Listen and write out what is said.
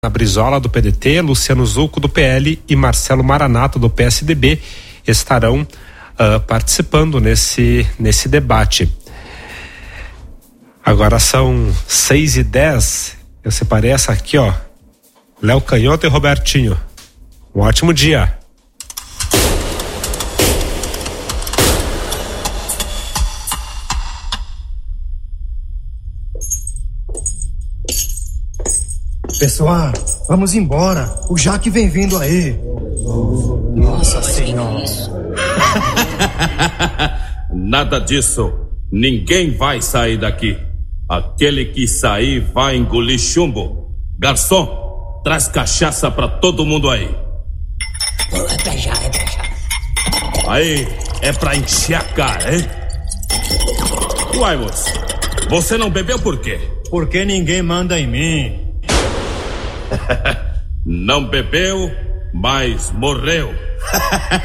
Cristina Brizola, do PDT, Luciano Zucco, do PL e Marcelo Maranata, do PSDB, estarão participando nesse debate. Agora são 6h10. Eu separei essa aqui, ó. Léo Canhoto e Robertinho. Um ótimo dia. Pessoal, vamos embora. O Jaque vem vindo aí. Nossa Senhora. Nada disso. Ninguém vai sair daqui. Aquele que sair vai engolir chumbo. Garçom, traz cachaça pra todo mundo aí. É pra já. Aí, é pra encher a cara, hein? Uai, moço, você não bebeu por quê? Porque ninguém manda em mim. Não bebeu, mas morreu.